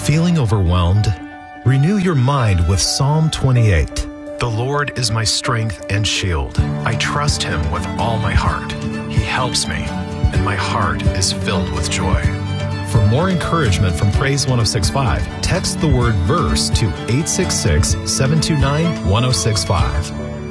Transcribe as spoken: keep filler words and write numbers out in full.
Feeling overwhelmed? Renew your mind with Psalm twenty-eight. The Lord is my strength and shield. I trust Him with all my heart. He helps me, and my heart is filled with joy. For more encouragement from Praise one oh six point five, text the word VERSE to eight six six, seven two nine, one oh six five.